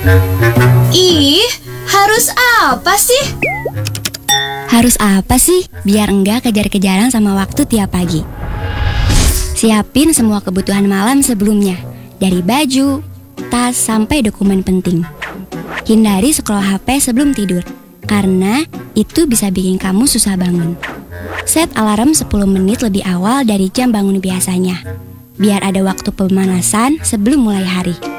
Ih, harus apa sih? Harus apa sih biar enggak kejar-kejaran sama waktu tiap pagi? Siapin semua kebutuhan malam sebelumnya, dari baju, tas, sampai dokumen penting. Hindari scroll HP sebelum tidur, karena itu bisa bikin kamu susah bangun. Set alarm 10 menit lebih awal dari jam bangun biasanya, biar ada waktu pemanasan sebelum mulai hari.